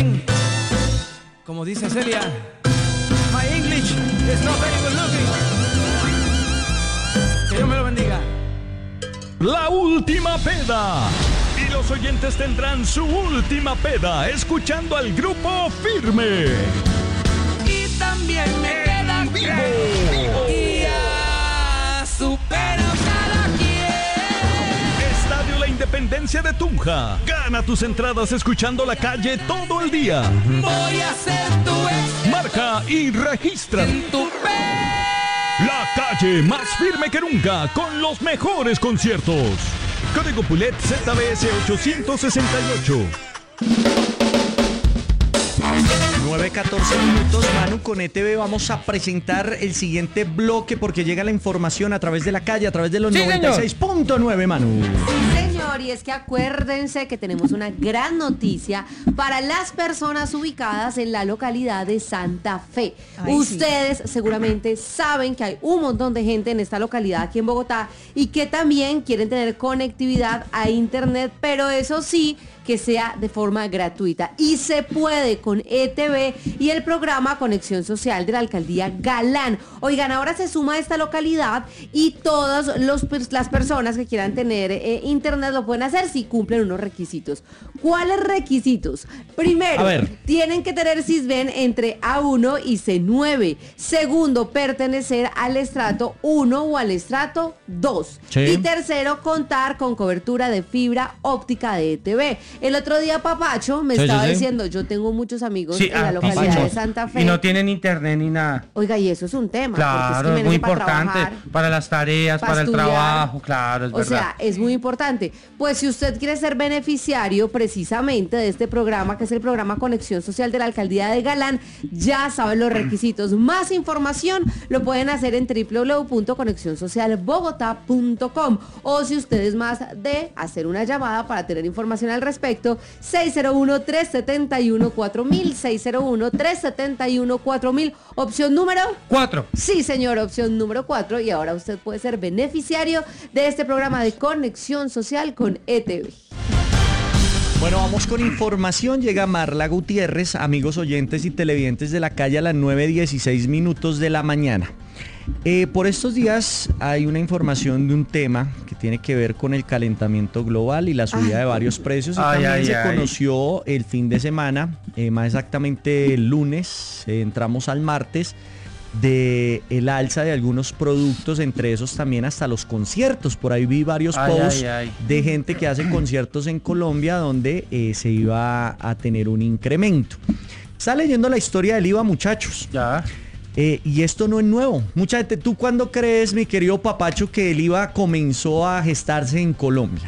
Como dice Celia, my English is not very good looking. Que Dios me lo bendiga. La última peda. Y los oyentes tendrán su última peda escuchando al grupo Firme. Y también me queda vivo. Y ya supero cada quien. Estadio La Independencia de Tunja. Gana tus entradas escuchando La Calle todo el día. Voy a ser tu ex Marca y registra. en tu La Calle más firme que nunca con los mejores conciertos. Código Pulet ZBS 868. 9:14 minutos, Manu, con ETV vamos a presentar el siguiente bloque porque llega la información a través de La Calle, a través de los 96.9, Manu. Sí, señor, y es que acuérdense que tenemos una gran noticia para las personas ubicadas en la localidad de Santa Fe. Ay, Ustedes seguramente saben que hay un montón de gente en esta localidad aquí en Bogotá y que también quieren tener conectividad a internet, pero eso sí, que sea de forma gratuita. Y se puede con ETV y el programa Conexión Social de la Alcaldía Galán. Oigan, ahora se suma a esta localidad y todas las personas que quieran tener internet lo pueden hacer si cumplen unos requisitos. ¿Cuáles requisitos? Primero, tienen que tener Sisbén entre A1 y C9. Segundo, pertenecer al estrato 1 o al estrato 2. Sí. Y tercero, contar con cobertura de fibra óptica de ETV. El otro día Papacho me estaba diciendo, yo tengo muchos amigos en la localidad Papacho. de Santa Fe. Y no tienen internet ni nada. Oiga, y eso es un tema. Claro, porque es muy para importante trabajar, para las tareas, para el estudiar. trabajo, claro, es O verdad. sea, es muy importante. Pues si usted quiere ser beneficiario precisamente de este programa, que es el programa Conexión Social de la Alcaldía de Galán, ya saben los requisitos. Más información lo pueden hacer en www.conexionsocialbogotá.com, o si usted es más de hacer una llamada para tener información al respecto, 601-371-4000, 601-371-4000, opción número 4. Sí, señor, opción número 4. Y ahora usted puede ser beneficiario de este programa de Conexión Social con ETV. Bueno, vamos con información. Llega Marla Gutiérrez, amigos oyentes y televidentes de La Calle a las 9:16 minutos de la mañana. Por estos días hay una información de un tema que tiene que ver con el calentamiento global y la subida de varios precios. Y también se conoció el fin de semana, más exactamente el lunes, entramos al martes, de el alza de algunos productos, entre esos también hasta los conciertos. Por ahí vi varios posts de gente que hace conciertos en Colombia donde se iba a tener un incremento. Está leyendo la historia del IVA, muchachos. Ya. Y esto no es nuevo. Mucha gente, ¿tú cuándo crees, mi querido Papacho, que el IVA comenzó a gestarse en Colombia?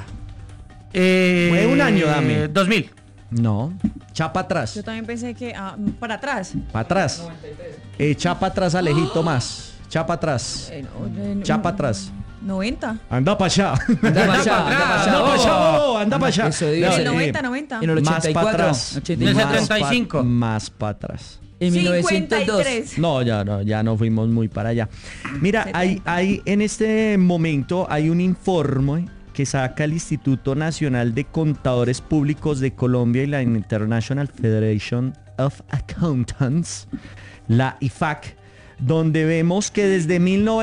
Fue un año, dame. 2000. No, chapa atrás. Yo también pensé que para atrás. Para atrás. Chapa atrás, Alejito, más. Chapa atrás. Chapa atrás. 90. Anda para allá. Anda para allá, Anda para allá. Eso digo. En el 90. En el Más 84. para atrás. 75. Más para atrás. En 1902. 53. Ya no fuimos muy para allá. Mira, hay en este momento hay un informe que saca el Instituto Nacional de Contadores Públicos de Colombia y la International Federation of Accountants, la IFAC, donde vemos que desde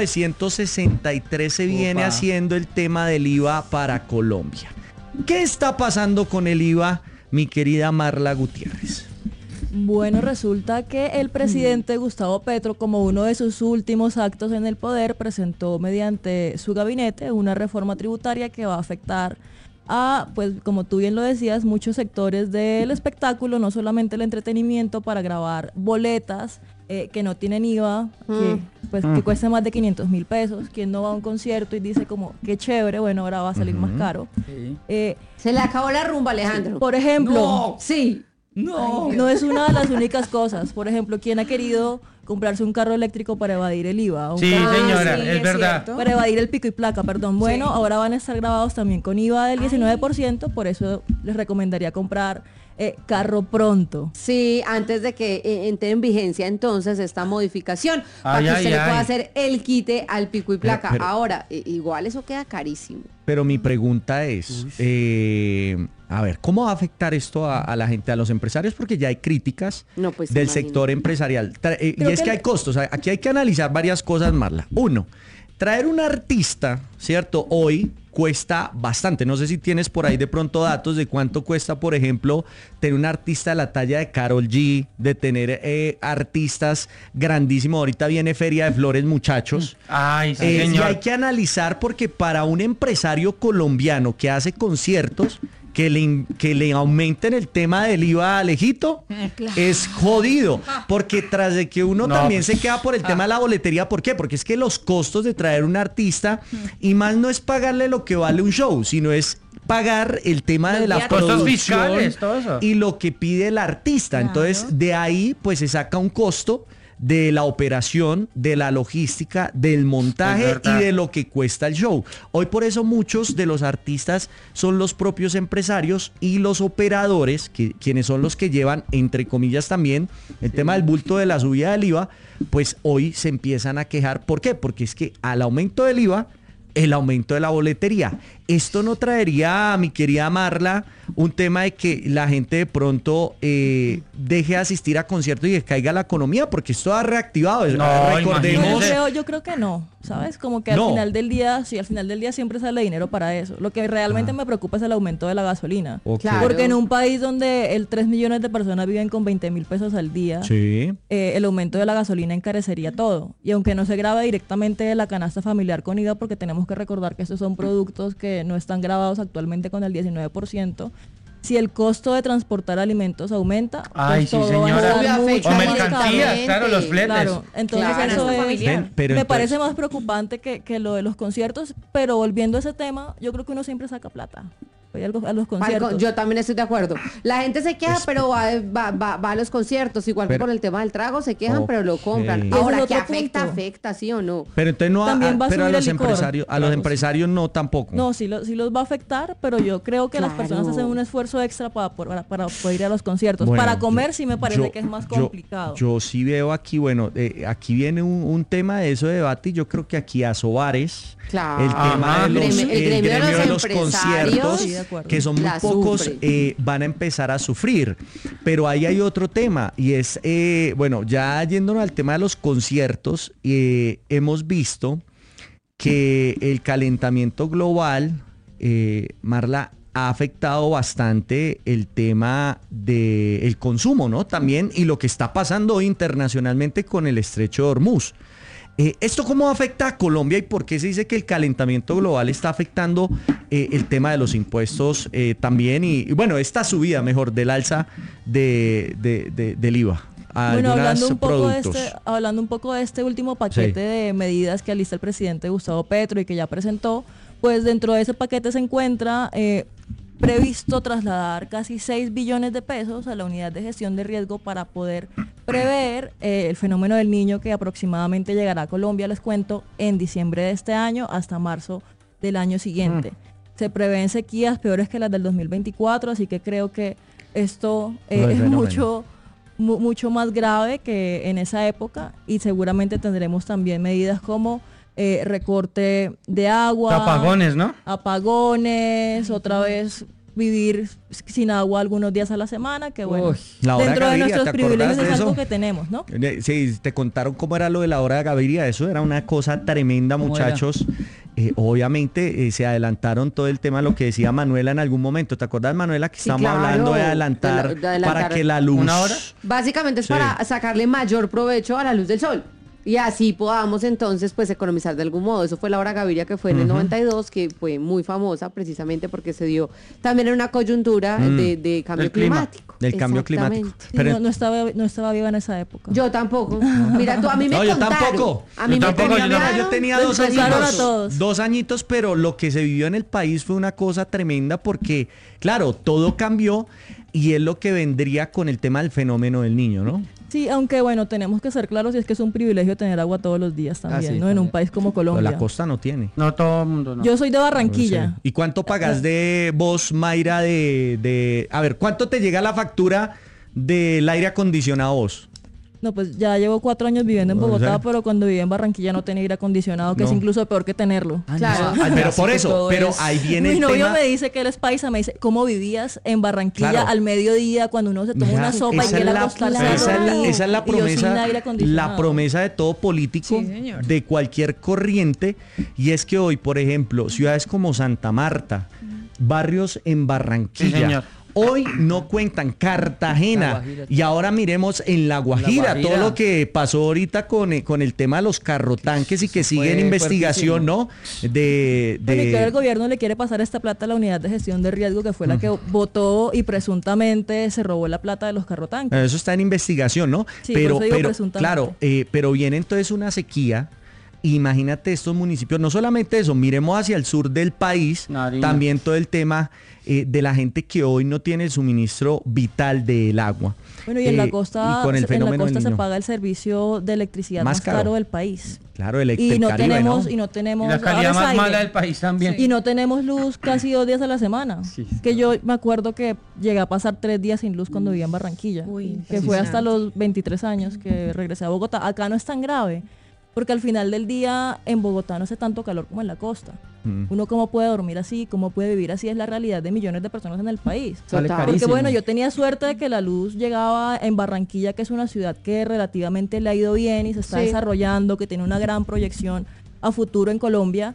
1963 se viene haciendo el tema del IVA para Colombia. ¿Qué está pasando con el IVA, mi querida Marla Gutiérrez? Bueno, resulta que el presidente Gustavo Petro, como uno de sus últimos actos en el poder, presentó mediante su gabinete una reforma tributaria que va a afectar a, pues como tú bien lo decías, muchos sectores del espectáculo, no solamente el entretenimiento, para grabar boletas que no tienen IVA, que cuesta más de 500.000 pesos. Quien no va a un concierto y dice como, qué chévere, bueno, ahora va a salir más caro. Sí. Se le acabó la rumba, Alejandro. Por ejemplo, No. Sí. no es una de las únicas cosas. Por ejemplo, ¿quién ha querido comprarse un carro eléctrico para evadir el IVA? Sí, señora, sí, es verdad. cierto. Para evadir el pico y placa, perdón. Bueno, ahora van a estar grabados también con IVA del 19%, por eso les recomendaría comprar carro pronto. Sí, antes de que entre en vigencia entonces esta modificación, para Ay, que ay, usted le pueda ay. hacer el quite al pico y placa. Pero- Ahora, igual eso queda carísimo. Pero mi pregunta es, a ver, ¿cómo va a afectar esto a la gente, a los empresarios? Porque ya hay críticas No, pues, del imagínate. sector empresarial. Y Creo es que que hay costos. Aquí hay que analizar varias cosas, Marla. Uno, traer un artista, ¿cierto? Hoy cuesta bastante. No sé si tienes por ahí de pronto datos de cuánto cuesta, por ejemplo, tener un artista de la talla de Karol G, de tener artistas grandísimos. Ahorita viene Feria de Flores, muchachos. Ay, sí, Y señor. hay que analizar porque para un empresario colombiano que hace conciertos, que le aumenten el tema del IVA a Alejito, es jodido. Porque tras de que uno No, también pues, se queda por el tema de la boletería, ¿por qué? Porque es que los costos de traer un artista, y más no es pagarle lo que vale un show, sino es pagar el tema Los de la viáticos. Costos producción fiscales, todo eso. y lo que pide el artista. Claro. Entonces, de ahí pues se saca un costo de la operación, de la logística, del Es montaje verdad. y de lo que cuesta el show. Hoy por eso muchos de los artistas son los propios empresarios y los operadores, quienes son los que llevan, entre comillas también, el tema del bulto de la subida del IVA, pues hoy se empiezan a quejar. ¿Por qué? Porque es que al aumento del IVA, el aumento de la boletería. Esto no traería, mi querida Marla, un tema de que la gente de pronto deje de asistir a conciertos y que caiga la economía, porque esto ha reactivado. No, Recordemos. imagínese. Yo creo que no, ¿sabes? Como que No. al final del día, sí, al final del día siempre sale dinero para eso. Lo que realmente me preocupa es el aumento de la gasolina. Ok. Claro. Porque en un país donde 3 millones de personas viven con 20.000 pesos al día, Sí. el aumento de la gasolina encarecería todo. Y aunque no se grave directamente de la canasta familiar con IVA, porque tenemos que recordar que estos son productos que no están grabados actualmente con el 19%, si el costo de transportar alimentos aumenta, Ay, pues sí, todo va a señora. estar Obvio, mucho O afecta más mercancías, caro. claro, los fletes. Claro, entonces Claro, eso canasta es, familiar. Ven, pero me entonces- parece más preocupante que lo de los conciertos, pero volviendo a ese tema, yo creo que uno siempre saca plata. Voy a los conciertos. Yo también estoy de acuerdo. La gente se queja, Es- pero va a los conciertos. Igual que Pero- con el tema del trago, se quejan, pero lo compran. Ok. Ese es Ahora, otro que afecta, punto. afecta, ¿sí o no? Pero entonces no También va a pero a subir los el licor. empresarios, a los Claro. empresarios no tampoco. No, sí los va a afectar, pero yo creo que las Claro. personas hacen un esfuerzo extra para poder ir a los conciertos. Bueno, para comer yo- sí me parece yo- que es más yo- complicado. Yo sí veo aquí, bueno, aquí viene un tema de eso de debate y yo creo que aquí a Sobares, Claro. el tema Ajá. de los, El gremio de los empresarios, conciertos, sí, de acuerdo. que son muy la pocos, sufre. van a empezar a sufrir. Pero ahí hay otro tema y es, bueno, ya yéndonos al tema de los conciertos, hemos visto que el calentamiento global, Marla, ha afectado bastante el tema del consumo, ¿no? También, y lo que está pasando hoy internacionalmente con el estrecho de Hormuz. ¿Esto cómo afecta a Colombia y por qué se dice que el calentamiento global está afectando el tema de los impuestos también? Y bueno, esta subida, mejor, del alza del IVA a Bueno, algunos productos. hablando un poco de este último paquete de medidas que alista el presidente Gustavo Petro y que ya presentó, pues dentro de ese paquete se encuentra previsto trasladar casi 6 billones de pesos a la unidad de gestión de riesgo para poder prever el fenómeno del niño que aproximadamente llegará a Colombia, les cuento, en diciembre de este año hasta marzo del año siguiente. Se prevén sequías peores que las del 2024, así que creo que esto Lo del es fenómeno. mucho más grave que en esa época y seguramente tendremos también medidas como recorte de agua, Apagones, ¿no? apagones, otra vez vivir sin agua algunos días a la semana, que bueno, Uy. La hora dentro de Gaviria, nuestros ¿te privilegios acordás de es algo eso? que tenemos, ¿no? Sí, te contaron cómo era lo de la hora de Gaviria, eso era una cosa tremenda, ¿Cómo muchachos. Obviamente se adelantaron todo el tema de lo que decía Manuela en algún momento. ¿Te acuerdas, Manuela, que Sí, estamos claro, hablando de de adelantar, adelantar para que la luz... ¿Una hora? Básicamente es Sí. para sacarle mayor provecho a la luz del sol. Y así podamos entonces pues economizar de algún modo. Eso fue la hora Gaviria que fue en el 92, que fue muy famosa precisamente porque se dio también en una coyuntura de cambio Del clima. climático. Del cambio climático. Exactamente. Sí, Pero- no estaba viva en esa época. Yo tampoco. Mira, tú, a mí me No, yo contaron. tampoco. A mí Yo me tampoco, yo contaron. tampoco. Yo tenía Los 2 empezaron añitos. a todos. 2 añitos, pero lo que se vivió en el país fue una cosa tremenda porque, claro, todo cambió y es lo que vendría con el tema del fenómeno del niño, ¿no? Sí, aunque bueno, tenemos que ser claros y es que es un privilegio tener agua todos los días también, sí, ¿no? En un también. país como Pero Colombia. la costa no tiene. No todo el mundo, no. Yo soy de Barranquilla. ¿Y cuánto pagas de vos, Mayra, a ver, cuánto te llega la factura del aire acondicionado vos? No, pues ya llevo 4 años viviendo en O Bogotá, sea, pero cuando vivía en Barranquilla no tenía aire acondicionado, que es No. incluso peor que tenerlo. Claro. Ay, pero Así por que eso, todo pero es- ahí viene Mi el novio tema. me dice que él es paisa, me dice, ¿cómo vivías en Barranquilla Claro. al mediodía cuando uno se toma Mira, una sopa y esa quiere es la- acostarse a esa es la- dormir? esa es la Y yo sin promesa, aire acondicionado. la promesa de todo político, Sí, señor. de cualquier corriente, y es que hoy, por ejemplo, ciudades como Santa Marta, barrios en Sí, Barranquilla, señor. hoy no cuentan, Cartagena, La Guajira. y ahora miremos en La Guajira, Guajira. todo lo que pasó ahorita con el tema de los carrotanques y que sigue en fue investigación, ¿no? De Bueno, y que ahora el gobierno le quiere pasar esta plata a la unidad de gestión de riesgo, que fue la que votó y presuntamente se robó la plata de los carrotanques. Eso está en investigación, ¿no? Sí, por eso digo presuntamente. claro, pero viene entonces una sequía. Imagínate estos municipios, no solamente eso, miremos hacia el sur del país, Nariño. también todo el tema de la gente que hoy no tiene el suministro vital del agua. Bueno, y en la y costa, con el en la fenómeno costa del se Niño. paga el servicio de electricidad Más más caro. caro del país. Claro, el Y no Caribe, tenemos, ¿no? y no tenemos Y la calidad ahora es más aire. mala del país también. Y no tenemos luz casi 2 días a la semana. Que yo me acuerdo que llegué a pasar 3 días sin luz cuando vivía en Barranquilla. Uy, que fue hasta impresionante. los 23 años que regresé a Bogotá. Acá no es tan grave, porque al final del día en Bogotá no hace tanto calor como en la costa. Uno cómo puede dormir así, cómo puede vivir así, es la realidad de millones de personas en el país. Sale Total. Porque carísimo. bueno, yo tenía suerte de que la luz llegaba en Barranquilla, que es una ciudad que relativamente le ha ido bien y se está Sí. desarrollando, que tiene una gran proyección a futuro en Colombia,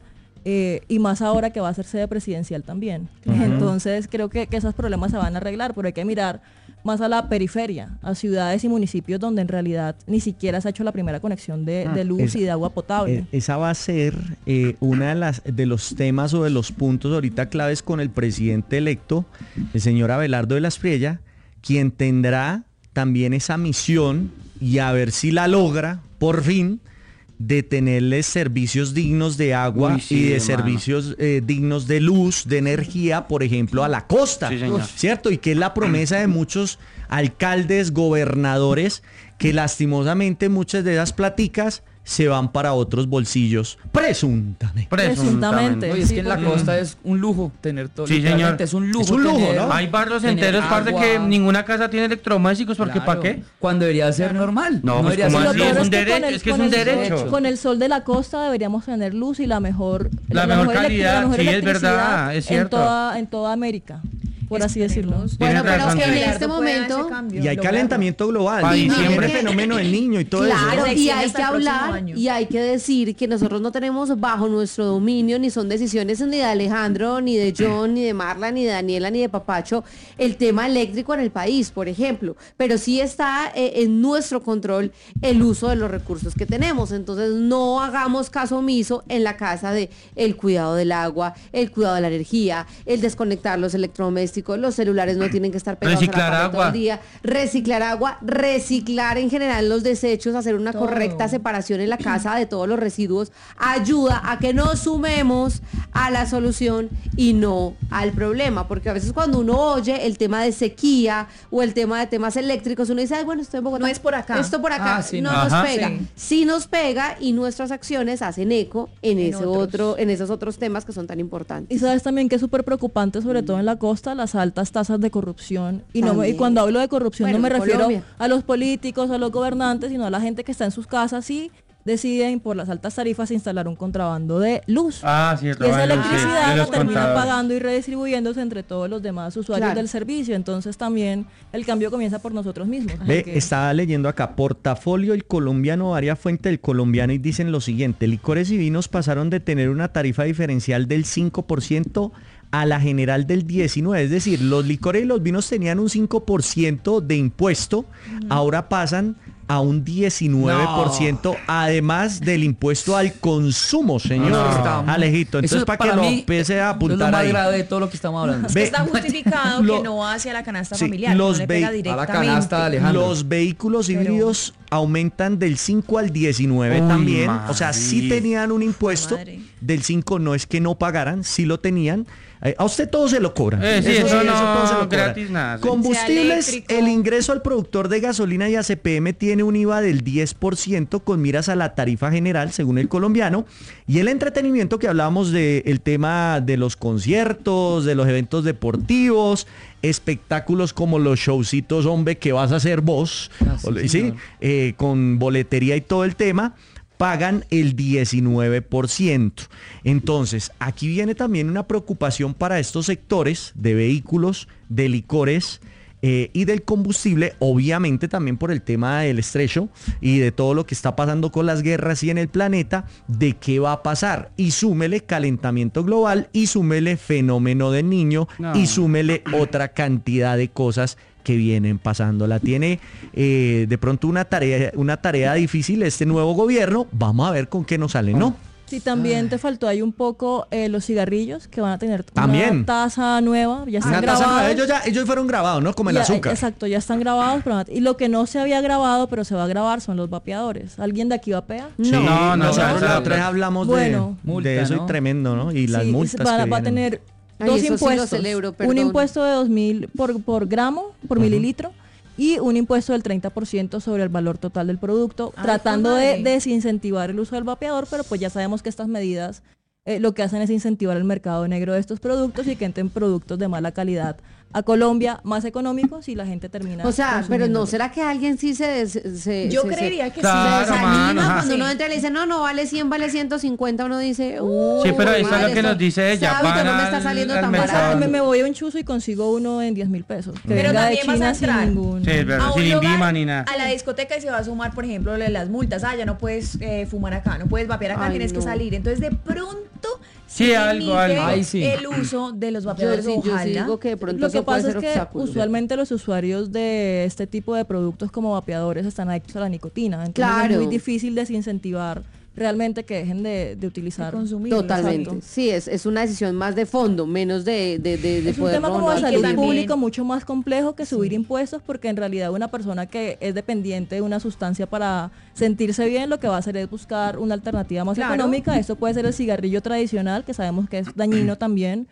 y más ahora que va a ser sede presidencial también. Entonces creo que esos problemas se van a arreglar, pero hay que mirar más a la periferia, a ciudades y municipios donde en realidad ni siquiera se ha hecho la primera conexión de luz Esa- y de agua potable. Esa va a ser una de los temas o de los puntos ahorita claves con el presidente electo, el señor Abelardo de la Espriella, quien tendrá también esa misión y a ver si la logra por fin de tenerles servicios dignos de agua Uy, sí, y de hermano. servicios dignos de luz, de energía, por ejemplo, a la costa, Sí, señor. ¿cierto? Y que es la promesa de muchos alcaldes, gobernadores, que lastimosamente muchas de esas platicas se van para otros bolsillos, presuntamente. Presuntamente. Oye, es Sí, que en la porque- costa es un lujo tener todo. Sí, literalmente, señor. Es un lujo. Es un lujo, tener- ¿no? Hay barrios tener enteros, parce, que agua. ninguna casa tiene electrodomésticos, porque Claro, ¿para qué? Cuando debería ser normal. No, pues, debería ¿cómo ser así? Lo peor Es un es que derecho, con el- es que es con un el sol- derecho. Con el sol de la costa deberíamos tener luz y la mejor calidad, la mejor sí, es electricidad verdad, es cierto. en toda América, por así decirlo. Esperemos. Bueno, Tienes pero razón. que en Abelardo este pueda momento... ese cambio, Y hay lograrlo. calentamiento global, Pa' y diciembre. el fenómeno del niño y todo eso. Claro, Se y extiende hay hasta que el próximo hablar año. y hay que decir que nosotros no tenemos bajo nuestro dominio, ni son decisiones ni de Alejandro, ni de John, ni de Marla, ni de Daniela, ni de Papacho, el tema eléctrico en el país, por ejemplo. Pero sí está en nuestro control el uso de los recursos que tenemos. Entonces no hagamos caso omiso en la casa de el cuidado del agua, el cuidado de la energía, el desconectar los electrodomésticos, los celulares no tienen que estar pegados Reciclar a la pared todo el agua. día, reciclar agua, reciclar en general los desechos, hacer una Todo. correcta separación en la casa de todos los residuos, ayuda a que nos sumemos a la solución y no al problema, porque a veces cuando uno oye el tema de sequía o el tema de temas eléctricos, uno dice, ay, bueno, esto en Bogotá, No es por acá. esto por acá, Ah, sí, no no. nos Ajá. pega, Sí. sí nos pega y nuestras acciones hacen eco en esos otros temas que son tan importantes. Y sabes también que es súper preocupante, sobre todo en la costa, las altas tasas de corrupción. Y, y También. cuando hablo de corrupción Bueno, no me en refiero Colombia. a los políticos, a los gobernantes, sino a la gente que está en sus casas y deciden por las altas tarifas instalar un contrabando de luz. Ah, cierto. Y esa bueno, sí, electricidad de la los terminan contadores. pagando y redistribuyéndose entre todos los demás usuarios Claro. del servicio. Entonces también el cambio comienza por nosotros mismos. Ve, porque- estaba leyendo acá, portafolio El Colombiano, varia fuente del Colombiano, y dicen lo siguiente: licores y vinos pasaron de tener una tarifa diferencial del 5% a la general del 19%. Es decir, los licores y los vinos tenían un 5% de impuesto, ahora pasan a un 19%, además del impuesto al consumo, señor No. Alejito. Entonces, Eso para que para lo mí, empiece a eso es lo apuntar más ahí. grave de todo lo que estamos hablando. Ve, Está justificado lo- que no va hacia la canasta sí, familiar, los no le pega ve- a la directamente. canasta, Alejandro. Los vehículos Pero- híbridos aumentan del 5 al 19 Uy, también. O sea, madre. sí tenían un impuesto Madre. del 5, no es que no pagaran, sí lo tenían. A usted todo se lo cobran. Sí, eso no, todo se lo cobran. gratis nada, sí. Combustibles, Sea eléctrico. el ingreso al productor de gasolina y a CPM tiene un IVA del 10% con miras a la tarifa general, según el colombiano. Y el entretenimiento, que hablábamos del tema de los conciertos, de los eventos deportivos, espectáculos como los showcitos, hombre, que vas a hacer vos, sí, ¿sí? Con boletería y todo el tema, pagan el 19%. Entonces, aquí viene también una preocupación para estos sectores de vehículos, de licores y del combustible, obviamente también por el tema del estrecho y de todo lo que está pasando con las guerras y en el planeta, de qué va a pasar. Y súmele calentamiento global, y súmele fenómeno del niño, No. y súmele otra cantidad de cosas que vienen pasando. La tiene de pronto una tarea difícil este nuevo gobierno. Vamos a ver con qué nos sale, ¿no? Sí, también te faltó ahí un poco los cigarrillos que van a tener También. una taza nueva, ya están Una taza grabados. nueva. Ellos fueron grabados, ¿no? Como el Ya, azúcar. Exacto, ya están grabados. Y lo que no se había grabado, pero se va a grabar, son los vapeadores. ¿Alguien de aquí vapea? Sí, No, nosotros no, la no. otra vez hablamos Bueno. de Multa, eso, ¿no? y tremendo, ¿no? Y las Sí, multas va que a vienen. tener Ay, dos eso sí lo impuestos. celebro, Un perdón. impuesto de 2.000 por gramo, por mililitro, y un impuesto del 30% sobre el valor total del producto, Ay, tratando jue de madre. desincentivar el uso del vapeador, pero pues ya sabemos que estas medidas lo que hacen es incentivar el mercado negro de estos productos y que entren productos de mala calidad a Colombia, más económicos, y la gente termina O sea, pero ¿no consumiéndolos. será que alguien sí se Yo creería que Claro, sí. desanima mano, ajá. cuando Sí. uno entra y le dice, no vale 100, vale 150, uno dice, Sí, pero ahí está madre, lo que eso- nos dice ella, ese hábito no me van está al- saliendo al tan mercado. barato. Me voy a un chuzo y consigo uno en 10.000 pesos. Que Pero venga de también vas a China sin entrar. ningún... Sí, es verdad, A un sin lugar, INVIMA ni nada. a la discoteca, y se va a sumar, por ejemplo, lo de las multas. Ya no puedes fumar acá, no puedes vapear acá, Ay, tienes que no. salir. Entonces, de pronto, Sí, se algo, limite algo. Ay, sí. el uso de los Yo vapeadores. sí Ojalá. digo que de pronto Lo que eso puede pasa es ser que obstáculo. usualmente los usuarios de este tipo de productos como vapeadores están adictos a la nicotina. Entonces Claro. es muy difícil desincentivar realmente que dejen de utilizar. De consumir. Totalmente. Exacto. Sí, es una decisión más de fondo, menos de Es un poder tema como de y que salud también- pública mucho más complejo que subir impuestos, porque en realidad una persona que es dependiente de una sustancia para sentirse bien, lo que va a hacer es buscar una alternativa más Claro. económica. Esto puede ser el cigarrillo tradicional, que sabemos que es dañino también,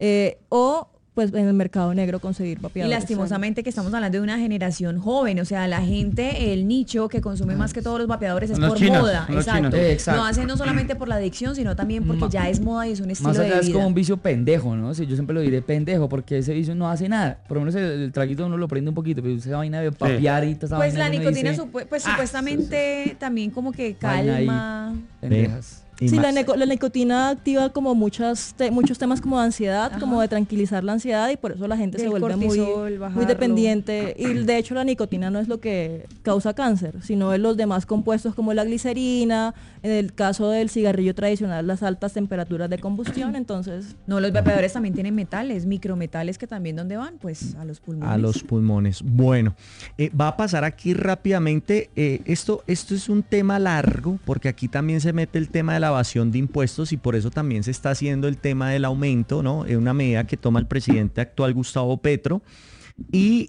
o pues en el mercado negro conseguir Y vapeadores. lastimosamente que estamos hablando de una generación joven, o sea, la gente, el nicho que consume más que todos los vapeadores es Son los por chinos, moda, son los exacto. chinos. Exacto. Lo hacen no solamente por la adicción, sino también porque ya es moda y es un estilo Más allá de es vida. como un vicio pendejo, ¿no? Sí, yo siempre lo diré pendejo, porque ese vicio no hace nada. Por lo menos el traguito uno lo prende un poquito, pero esa vaina de papear y toda esa Pues vaina la que uno nicotina dice, pues supuestamente también como que Vaina ahí. calma. pendejas. Y Sí, más. la nicotina activa como muchos temas como de ansiedad, Ajá. como de tranquilizar la ansiedad, y por eso la gente se Del vuelve cortisol, muy bajarlo. dependiente. Y de hecho la nicotina no es lo que causa cáncer, sino los demás compuestos como la glicerina, en el caso del cigarrillo tradicional, las altas temperaturas de combustión. Entonces, No, los vapeadores también tienen metales, micrometales, que también ¿dónde van? Pues a los pulmones. A los pulmones. Bueno, va a pasar aquí rápidamente. Esto es un tema largo, porque aquí también se mete el tema de la evasión de impuestos, y por eso también se está haciendo el tema del aumento, ¿no? Es una medida que toma el presidente actual, Gustavo Petro, y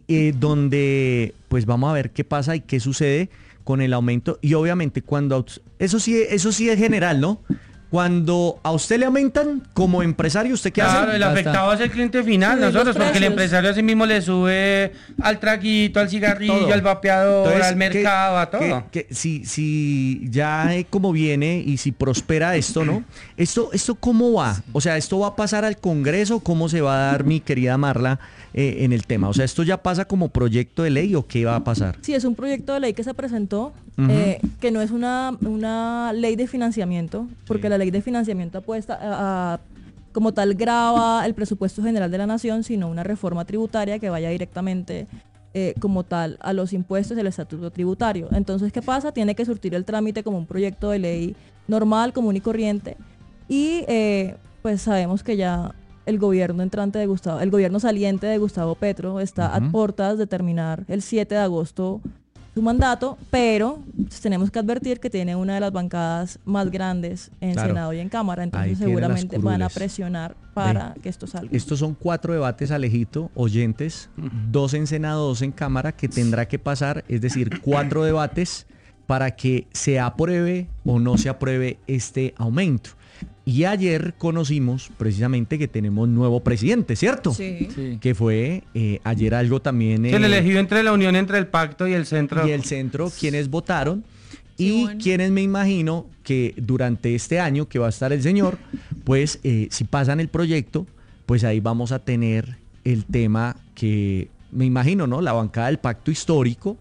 donde pues vamos a ver qué pasa y qué sucede con el aumento. Y obviamente eso sí es general, ¿no? Cuando a usted le aumentan como empresario, ¿usted qué Claro, hace? el afectado es el cliente final, Subir los nosotros, porque el precios. empresario así mismo le sube al traguito, al cigarrillo, Todo. al vapeador, Entonces, al mercado, a todo. Si ya como viene y si prospera esto, ¿no? ¿Esto cómo va? O sea, ¿esto va a pasar al Congreso? ¿Cómo se va a dar, mi querida Marla, en el tema? O sea, ¿esto ya pasa como proyecto de ley o qué va a pasar? sí, es un proyecto de ley que se presentó, Ujú. que no es una ley de financiamiento, porque la ley de financiamiento apuesta como tal grava el presupuesto general de la nación, sino una reforma tributaria que vaya directamente como tal a los impuestos y el estatuto tributario. Entonces, ¿qué pasa? Tiene que surtir el trámite como un proyecto de ley normal, común y corriente, y pues sabemos que ya el gobierno saliente de Gustavo Petro está a Ujú. puertas de terminar el 7 de agosto su mandato, pero tenemos que advertir que tiene una de las bancadas más grandes en Claro. Senado y en Cámara, Ahí entonces tiene las seguramente van a curules. presionar para que esto salga. Estos son 4 debates, Alejito, oyentes, 2 en Senado, 2 en Cámara, que tendrá que pasar, es decir, 4 debates para que se apruebe o no se apruebe este aumento. Y ayer conocimos precisamente que tenemos nuevo presidente, ¿cierto? Sí. Sí. Que fue ayer algo también... Se le elegido entre la unión entre el pacto y el centro. Y el centro, quienes votaron Qué y bueno. quienes me imagino que durante este año que va a estar el señor, pues si pasan el proyecto, pues ahí vamos a tener el tema que me imagino, ¿no? La bancada del pacto histórico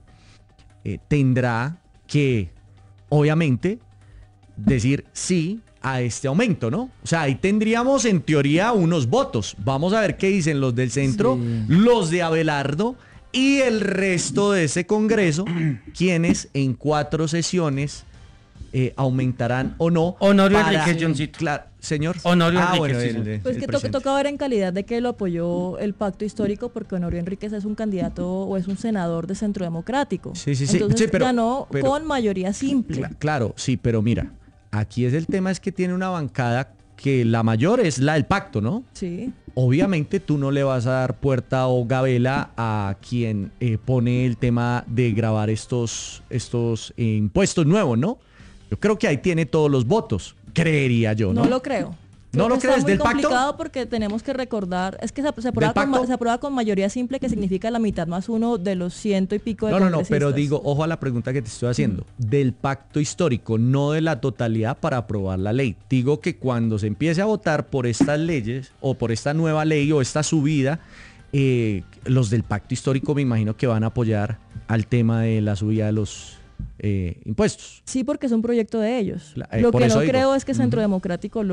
tendrá que, obviamente, decir sí a este aumento, ¿no? O sea, ahí tendríamos en teoría unos votos. Vamos a ver qué dicen los del centro, Sí. los de Abelardo y el resto de ese congreso, quienes en 4 sesiones aumentarán o no. Honorio Enríquez, Johncito. Claro, señor. Honorio Enríquez, bueno, sí, sí. Pues que toca ver en calidad de que lo apoyó el pacto histórico, porque Honorio Enríquez es un candidato o es un senador de Centro Democrático. Sí, sí, sí. Entonces Sí, pero- ganó pero- con mayoría simple. Claro, sí, pero mira, aquí es el tema es que tiene una bancada que la mayor es la del pacto, ¿no? Sí. Obviamente tú no le vas a dar puerta o gabela a quien pone el tema de grabar estos impuestos nuevos, ¿no? Yo creo que ahí tiene todos los votos, creería yo, ¿no? No lo creo. ¿No Creo lo que crees? está muy ¿Del pacto? complicado porque tenemos que recordar, es que se aprueba, ¿Del pacto? se aprueba con mayoría simple, que significa la mitad más uno de los 100 y pico de No, pero congresistas. digo, ojo a la pregunta que te estoy haciendo. Del pacto histórico, no de la totalidad para aprobar la ley. Digo que cuando se empiece a votar por estas leyes o por esta nueva ley o esta subida, los del pacto histórico me imagino que van a apoyar al tema de la subida de los impuestos. Sí, porque es un proyecto de ellos. Lo por que eso no digo. creo es que Centro Democrático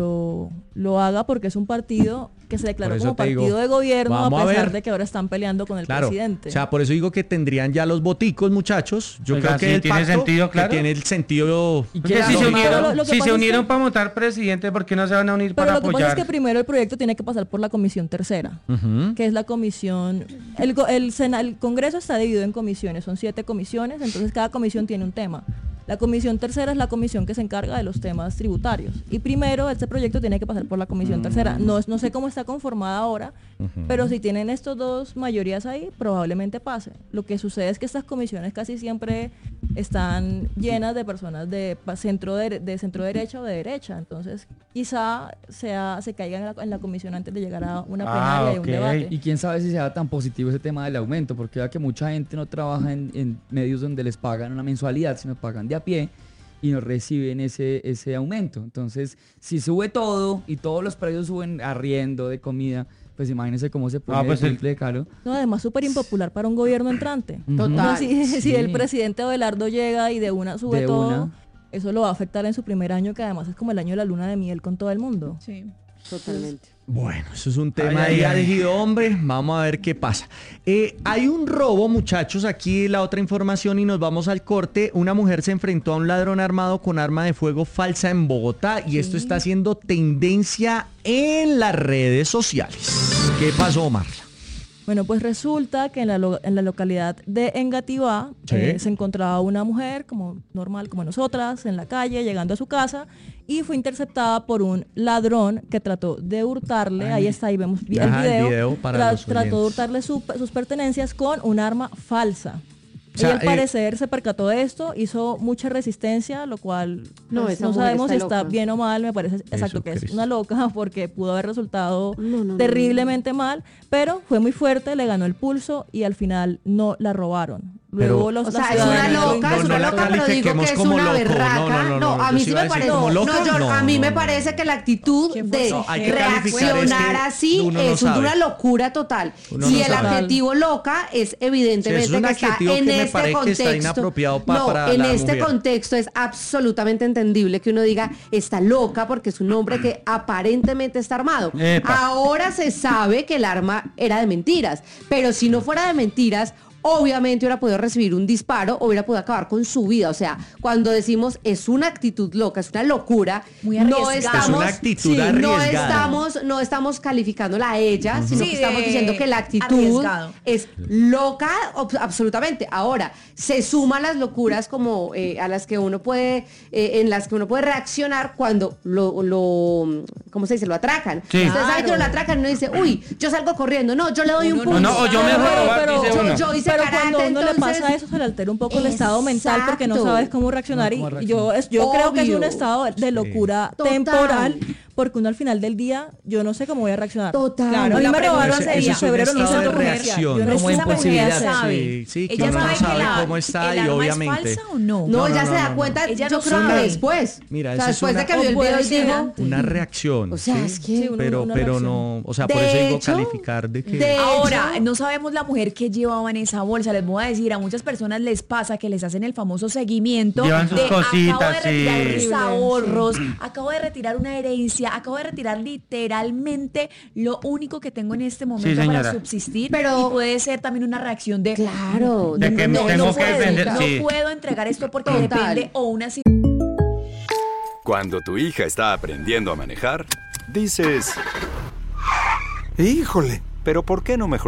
lo haga, porque es un partido que se declaró Por eso como te digo, partido de gobierno, vamos a a pesar ver. de que ahora están peleando con el Claro, presidente. o sea, por eso digo que tendrían ya los boticos, muchachos. Yo Oiga, creo que sí, el tiene pacto sentido, que claro. tiene el sentido. ¿Y Porque qué si se lógica? unieron, Lo que si pasa se es unieron que- para votar presidente, ¿por qué no se van a unir Pero para lo que pasa es apoyar? que primero el proyecto tiene que pasar por la comisión tercera, Ujú. que es la comisión... El Congreso está dividido en comisiones, son 7 comisiones, entonces cada comisión tiene un tema. La comisión tercera es la comisión que se encarga de los temas tributarios. Y primero este proyecto tiene que pasar por la comisión tercera. No sé cómo está conformada ahora, pero si tienen estos dos mayorías ahí, probablemente pase. Lo que sucede es que estas comisiones casi siempre están llenas de personas de centro derecha o de derecha. Entonces quizá se caiga en la comisión antes de llegar a una plenaria y un ok. debate. Y quién sabe si sea tan positivo ese tema del aumento, porque vea que mucha gente no trabaja en medios donde les pagan una mensualidad, sino pagan de a pie y no reciben ese aumento. Entonces, si sube todo y todos los precios suben, arriendo, de comida, pues imagínense cómo se pone pues el triple de caro. No, además súper impopular para un gobierno entrante. Total. Si el presidente Abelardo llega y de una sube De todo, una. eso lo va a afectar en su primer año, que además es como el año de la luna de miel con todo el mundo. Sí. Totalmente. Bueno, eso es un tema Ay, ahí ay, ay. álgido, hombre. Vamos a ver qué pasa. Hay un robo, muchachos, aquí la otra información y nos vamos al corte. Una mujer se enfrentó a un ladrón armado con arma de fuego falsa en Bogotá y esto está haciendo tendencia en las redes sociales. ¿Qué pasó, Marla? Bueno, pues resulta que en la localidad de Engativá Sí. se encontraba una mujer, como normal, como nosotras, en la calle, llegando a su casa, y fue interceptada por un ladrón que trató de hurtarle, ahí está, ahí vemos el Ajá, el video, video para los trató de oyentes. hurtarle sus pertenencias con un arma falsa. O sea, Ella al parecer se percató de esto, hizo mucha resistencia, lo cual No, pues, esa no mujer sabemos si está está loca. bien o mal, me parece exacto que es Jesucristo. una loca porque pudo haber resultado No. terriblemente mal, pero fue muy fuerte, le ganó el pulso y al final no la robaron. Luego Pero- los O sea, la es una ciudadanía lo loca, es no una la loca, pero digo califiquemos que es como una loco. berraca. No, a yo mí sí sí iba a me decir parece. como loca, A mí me no. parece que la actitud ¿Quién de fue? No, hay que calificar, es reaccionar que así uno no es sabe. una locura total. Uno Y no el sabe. adjetivo loca es evidentemente Sí, es un que está adjetivo en que me este parece que contexto. está inapropiado no, para en la este mujer. contexto es absolutamente entendible que uno diga está loca porque es un hombre que aparentemente está armado. Epa. Ahora se sabe que el arma era de mentiras, pero si no fuera de mentiras, obviamente hubiera podido recibir un disparo o hubiera podido acabar con su vida. O sea, cuando decimos es una actitud loca, es una locura, Muy no arriesgada. estamos, Es una actitud arriesgada. no estamos calificándola a ella, sino Sí, que estamos de diciendo que la actitud arriesgado. es loca absolutamente. Ahora, se suman las locuras como a las que uno puede, en las que uno puede reaccionar cuando ¿cómo se dice? Lo atracan. Sí. Ustedes saben que Claro. lo atracan y uno dice, uy, yo salgo corriendo. No, yo le doy un Uno pulso. no, yo me dejo robar, dice yo, uno. yo hice ese Pero carácter, cuando a uno le entonces- pasa eso, se le altera un poco el estado mental porque no Exacto. sabes cómo reaccionar. No, cómo Y yo creo que es un Obvio. estado de locura Total. temporal, porque uno al final del día, yo no sé cómo voy a reaccionar. Total. Claro, a mí La me robaron pregunta en sería, febrero en un estado de centro comercial. reacción, Yo no como sé esa qué impulsividad. sabe. Sí, que Ella uno no sabe sabe que cómo está el y arma obviamente- es falsa o no. No, No, ella no, se da no. cuenta, Ella yo no creo que sabe. después. Mira, o sea, esa es después una- de que vio el o puede video y ser dijo, antes. una reacción. O sea, ¿sí? es que- Sí, pero reacción. no, o sea, De por eso digo hecho, calificar de que... de- Ahora, hecho- no sabemos la mujer que llevaba en esa bolsa. Les voy a decir, a muchas personas les pasa que les hacen el famoso seguimiento Llevan sus de acabo cositas, de retirar sí. mis ahorros, acabo de retirar una herencia, acabo de retirar literalmente lo único que tengo en este momento para señora. subsistir. Pero- y puede ser también una reacción de Claro, De que no, tengo no que puedo, vender, no sí. puedo entregar esto porque Total. depende o una Cuando tu hija está aprendiendo a manejar, dices, Híjole. pero ¿por qué no mejor